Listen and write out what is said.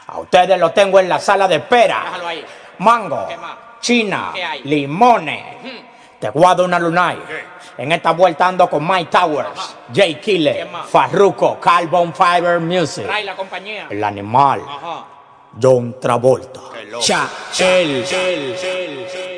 A ustedes lo tengo en la sala de espera. Déjalo ahí. Mango, ¿Qué más? china, ¿Qué hay? limones. Te guardo una lunay. En esta vuelta ando con Mike Towers, Jay Killer, ¿Quién más? Farruko, Carbon Fiber Music. Trae la compañía. El animal, Ajá. John Travolta. Qué loco. Cha, el.